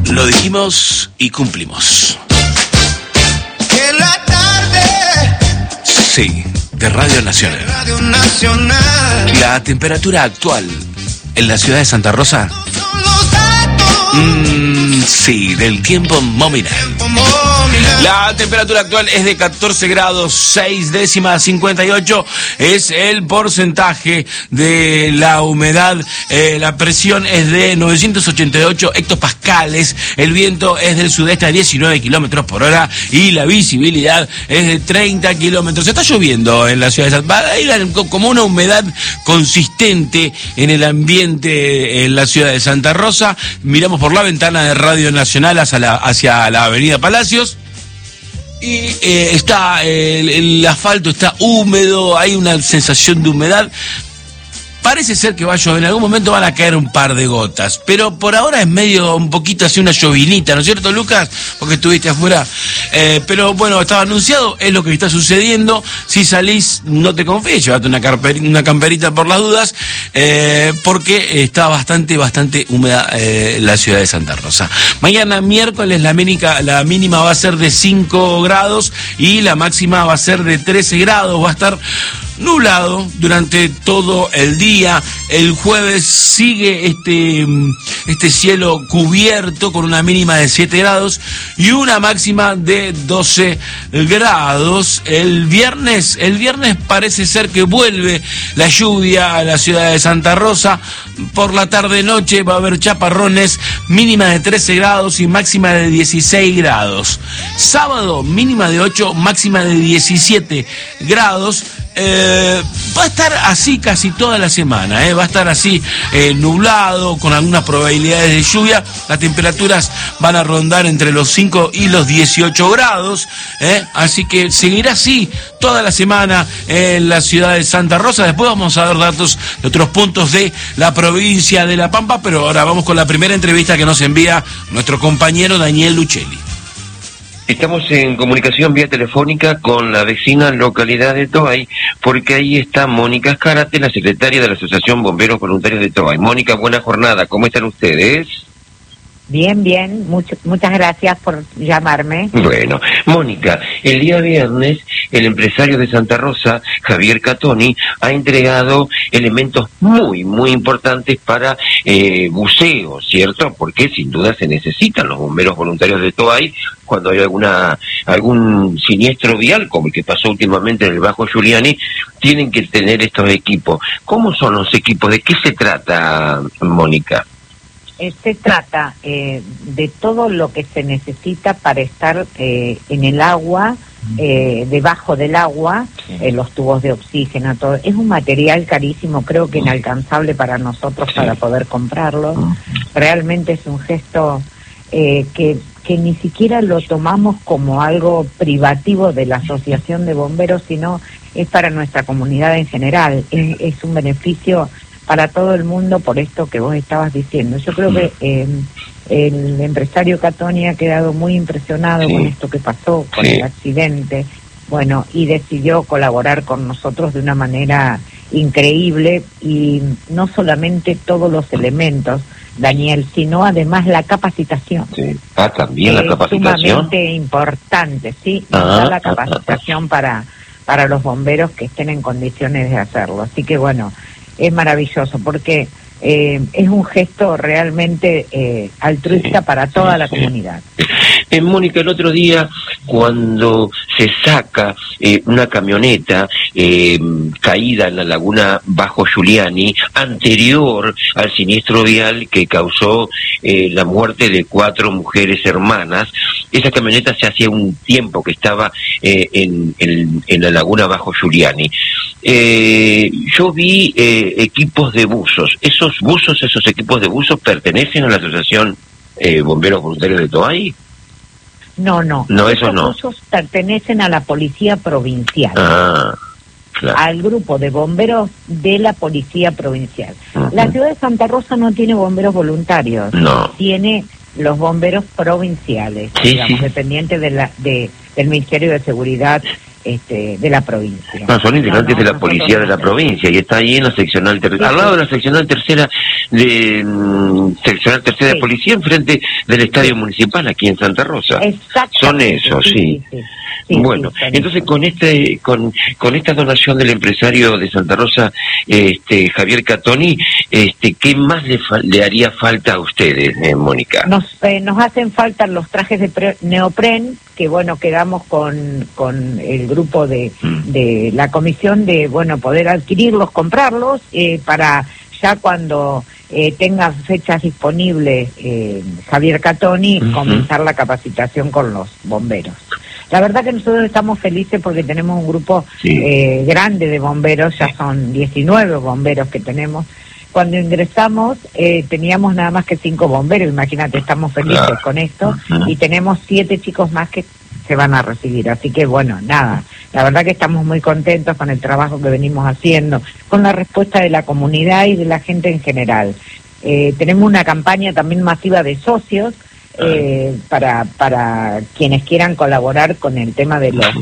Lo dijimos y cumplimos. En la tarde. Sí, de Radio Nacional. Radio Nacional. La temperatura actual en la ciudad de Santa Rosa. Son los datos. Sí, del tiempo nominal. La temperatura actual es de 14 grados 6 décimas 58, es el porcentaje de la humedad, la presión es de 988 hectopascales, el viento es del sudeste a 19 kilómetros por hora y la visibilidad es de 30 kilómetros. Está lloviendo en la ciudad de Santa Rosa, hay como una humedad consistente en el ambiente en la ciudad de Santa Rosa. Miramos por la ventana de Radio Nacional hacia la avenida Palacios. Y el asfalto está húmedo, hay una sensación de humedad. Parece ser que va a llover, en algún momento van a caer un par de gotas, pero por ahora es medio un poquito así una llovinita, ¿no es cierto, Lucas? Porque estuviste afuera. Pero bueno, estaba anunciado, es lo que está sucediendo. Si salís, no te confíes, llévate una camperita por las dudas, porque está bastante húmeda la ciudad de Santa Rosa. Mañana miércoles la mínima va a ser de 5 grados y la máxima va a ser de 13 grados, va a estar nublado durante todo el día. El jueves sigue este cielo cubierto con una mínima de 7 grados y una máxima de 12 grados. El viernes parece ser que vuelve la lluvia a la ciudad de Santa Rosa. Por la tarde-noche va a haber chaparrones, mínima de 13 grados y máxima de 16 grados. Sábado, mínima de 8, máxima de 17 grados. Va a estar así casi toda la semana, va a estar así nublado, con algunas probabilidades de lluvia. Las temperaturas van a rondar entre los 5 y los 18 grados, así que seguirá así toda la semana en la ciudad de Santa Rosa. Después vamos a dar datos de otros puntos de la provincia de La Pampa, pero ahora vamos con la primera entrevista que nos envía nuestro compañero Daniel Lucelli. Estamos en comunicación vía telefónica con la vecina localidad de Toay, porque ahí está Mónica Escarate, la secretaria de la Asociación Bomberos Voluntarios de Toay. Mónica, buena jornada, ¿cómo están ustedes? Bien, muchas gracias por llamarme. Bueno, Mónica, el día viernes el empresario de Santa Rosa, Javier Catoni, ha entregado elementos muy importantes para buceo, ¿cierto? Porque sin duda se necesitan los bomberos voluntarios de Toay cuando hay algún siniestro vial, como el que pasó últimamente en el Bajo Giuliani. Tienen que tener estos equipos. ¿Cómo son los equipos? ¿De qué se trata, Mónica? Se trata de todo lo que se necesita para estar en el agua, debajo del agua, los tubos de oxígeno, todo. Es un material carísimo, creo que inalcanzable para nosotros para poder comprarlo. Realmente es un gesto que ni siquiera lo tomamos como algo privativo de la Asociación de Bomberos, sino es para nuestra comunidad en general. Es un beneficio para todo el mundo por esto que vos estabas diciendo. Yo creo que el empresario Catoni ha quedado muy impresionado con esto que pasó, con el accidente, bueno, y decidió colaborar con nosotros de una manera increíble, y no solamente todos los elementos, Daniel, sino además la capacitación. Sí. También la capacitación. Es sumamente importante, sí, la capacitación para los bomberos que estén en condiciones de hacerlo. Así que bueno, es maravilloso porque es un gesto realmente altruista para toda la comunidad. Mónica, el otro día, cuando se saca una camioneta caída en la laguna Bajo Giuliani, anterior al siniestro vial que causó la muerte de 4 mujeres hermanas, esa camioneta se hacía un tiempo que estaba en la laguna Bajo Giuliani. Yo vi equipos de buzos. Esos equipos de buzos pertenecen a la Asociación Bomberos Voluntarios de Toay. No, esos no. Buzos pertenecen a la Policía Provincial. Claro. Al grupo de bomberos de la Policía Provincial. La ciudad de Santa Rosa no tiene bomberos voluntarios. No. Tiene los bomberos provinciales, dependientes del Ministerio de Seguridad de la provincia. No, son integrantes de la policía de la provincia y está ahí en la seccional tercera, al lado de la seccional tercera de de policía, enfrente del estadio municipal aquí en Santa Rosa. Son esos, sí. Bueno, entonces con esta donación del empresario de Santa Rosa, Javier Catoni, ¿qué más le haría falta a ustedes, Mónica? Nos hacen falta los trajes de neopren, que bueno, quedamos con el grupo de la comisión de, bueno, poder adquirirlos, comprarlos, para ya cuando tenga fechas disponibles Javier Catoni, comenzar la capacitación con los bomberos. La verdad que nosotros estamos felices porque tenemos un grupo grande de bomberos, ya son 19 bomberos que tenemos. Cuando ingresamos teníamos nada más que 5 bomberos, imagínate, estamos felices con esto, y tenemos 7 chicos más que se van a recibir, así que bueno, nada, la verdad que estamos muy contentos con el trabajo que venimos haciendo, con la respuesta de la comunidad y de la gente en general. Tenemos una campaña también masiva de socios, para quienes quieran colaborar con el tema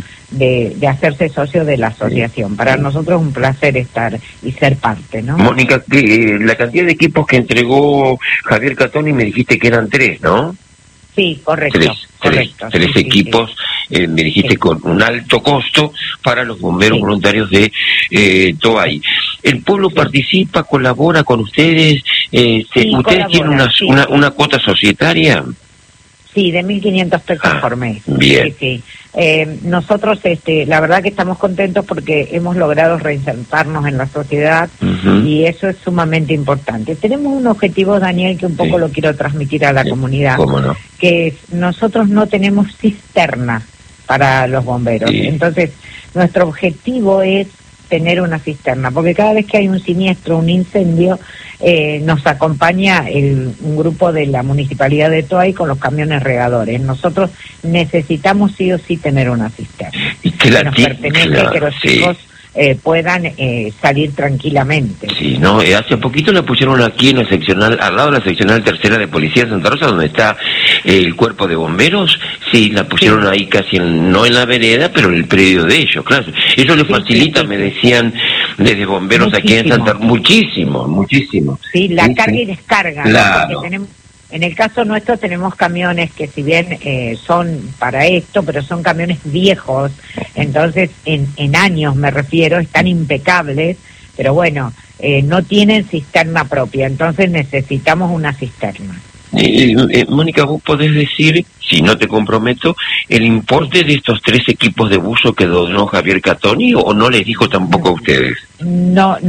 de hacerse socio de la asociación. Para nosotros es un placer estar y ser parte, ¿no? Mónica, la cantidad de equipos que entregó Javier Catoni, me dijiste que eran 3, ¿no? Sí, correcto. Tres equipos, me dijiste, con un alto costo para los bomberos voluntarios de Toay. ¿El pueblo participa, colabora con ustedes? ¿Ustedes tienen una cuota societaria? Sí, de 1.500 pesos por mes. Bien. Sí. Nosotros, la verdad que estamos contentos porque hemos logrado reinsertarnos en la sociedad, y eso es sumamente importante. Tenemos un objetivo, Daniel, que un poco lo quiero transmitir a la comunidad, que es, nosotros no tenemos cisterna para los bomberos. Entonces, nuestro objetivo es tener una cisterna, porque cada vez que hay un siniestro, un incendio, nos acompaña un grupo de la Municipalidad de Toay con los camiones regadores. Nosotros necesitamos sí o sí tener una cisterna y que nos pertenece, que los chicos puedan salir tranquilamente. Sí, no, hace poquito la pusieron aquí en la seccional, al lado de la seccional tercera de Policía de Santa Rosa, donde está el cuerpo de bomberos. Sí, la pusieron ahí casi, no en la vereda, pero en el predio de ellos, claro. Eso les facilita, me decían, desde bomberos aquí en Santa Rosa, muchísimo. Sí, la carga y descarga, claro. ¿no? Porque tenemos, en el caso nuestro tenemos camiones que si bien son para esto, pero son camiones viejos, entonces en años me refiero, están impecables, pero bueno, no tienen cisterna propia, entonces necesitamos una cisterna. Mónica, ¿vos podés decir, si no te comprometo, el importe de estos 3 equipos de buzo que donó Javier Catoni, o no les dijo tampoco a ustedes? No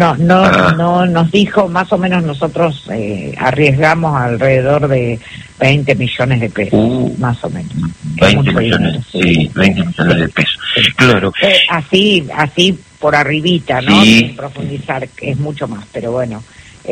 nos dijo, más o menos nosotros arriesgamos alrededor de 20 millones de pesos, más o menos. 20 millones, sí, 20 millones de pesos, claro. Así por arribita, ¿no? Sí. Sin profundizar, es mucho más, pero bueno,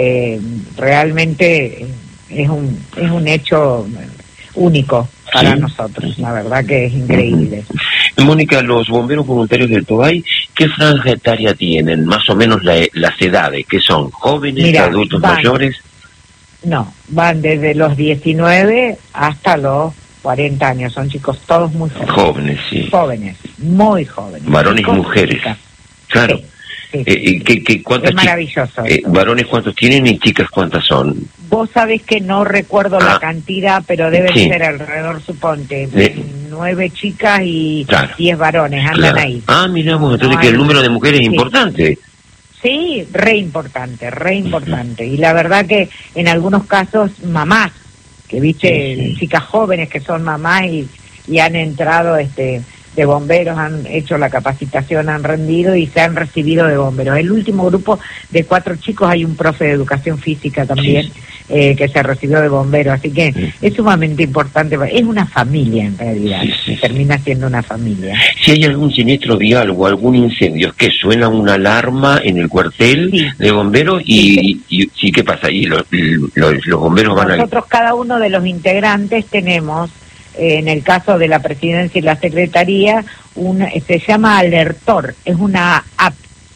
realmente es un hecho único para nosotros, la verdad que es increíble. Mónica, los bomberos voluntarios del Toay, ¿qué franja etaria tienen? Más o menos las edades, ¿qué son? ¿Jóvenes, adultos mayores? No, van desde los 19 hasta los 40 años, son chicos todos muy jóvenes. Jóvenes, sí. Jóvenes, muy jóvenes. Varones y mujeres. Chicas. Claro. Sí. ¿Cuántas es maravilloso. ¿Varones cuántos tienen y chicas cuántas son? Vos sabés que no recuerdo la cantidad, pero deben ser alrededor, suponte, 9 chicas y 10 varones, andan ahí. Miramos, entonces que el número de mujeres es importante. Sí, re importante. Y la verdad que en algunos casos mamás, que viste, chicas jóvenes que son mamás y han entrado de bomberos, han hecho la capacitación, han rendido y se han recibido de bomberos. El último grupo de 4 chicos, hay un profe de educación física también, que se recibió de bomberos, así que es sumamente importante, es una familia en realidad, termina siendo una familia. Si hay algún siniestro vial o algún incendio, que suena una alarma en el cuartel de bomberos y ¿qué pasa? Y los bomberos van a... Nosotros, cada uno de los integrantes tenemos, en el caso de la presidencia y la secretaría, se llama Alertor, es una app.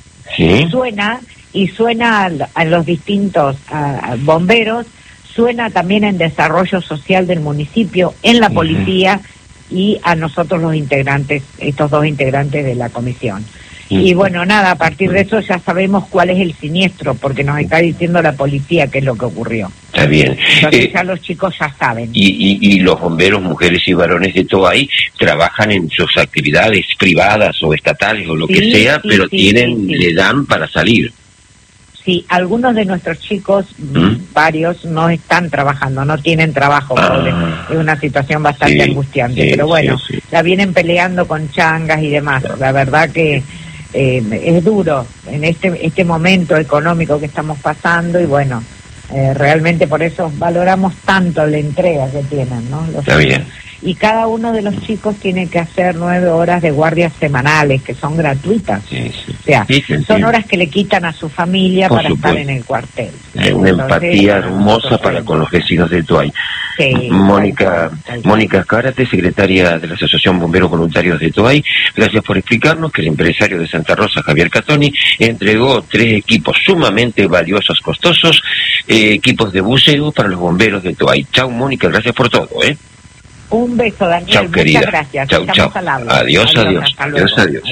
Suena a los distintos bomberos, suena también en desarrollo social del municipio, en la policía, y a nosotros los integrantes, estos 2 integrantes de la comisión. Y bueno, nada, a partir de eso ya sabemos cuál es el siniestro, porque nos está diciendo la policía qué es lo que ocurrió. Está bien. Entonces ya los chicos ya saben. Y los bomberos, mujeres y varones de Toay, trabajan en sus actividades privadas o estatales o lo que sea, pero le dan para salir. Sí, algunos de nuestros chicos, varios, no están trabajando, no tienen trabajo, es una situación bastante angustiante, pero bueno, la vienen peleando con changas y demás. La verdad que es duro en este momento económico que estamos pasando y bueno, realmente por eso valoramos tanto la entrega que tienen, ¿no? Está bien. Y cada uno de los chicos tiene que hacer 9 horas de guardias semanales, que son gratuitas. O sea, son horas que le quitan a su familia para estar en el cuartel. Una empatía hermosa para con los vecinos de Toay. Sí, Mónica Escárate, secretaria de la Asociación Bomberos Voluntarios de Toay, gracias por explicarnos que el empresario de Santa Rosa, Javier Catoni, entregó 3 equipos sumamente valiosos, costosos, equipos de buceo para los bomberos de Toay. Chau, Mónica, gracias por todo, Un beso, Daniel. Chau, querida. Muchas gracias. Chau, chau. Adiós. Adiós.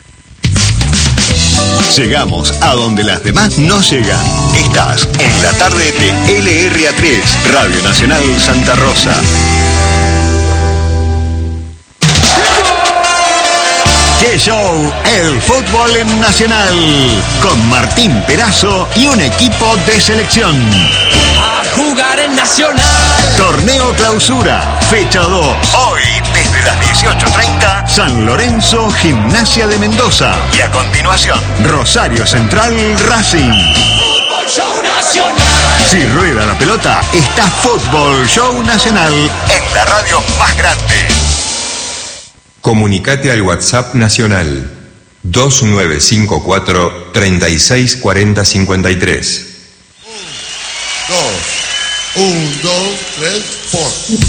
Llegamos a donde las demás no llegan. Estás en la tarde de LRA3, Radio Nacional Santa Rosa. ¡Qué show! El fútbol en Nacional. Con Martín Perazo y un equipo de selección. A jugar en Nacional. Torneo Clausura, fecha 2. Hoy, desde las 18:30, San Lorenzo, Gimnasia de Mendoza. Y a continuación, Rosario Central, Racing. Fútbol Show Nacional. Si rueda la pelota, está Fútbol Show Nacional en la radio más grande. Comunicate al WhatsApp nacional 2954 364053. 1, 2, 3, 4.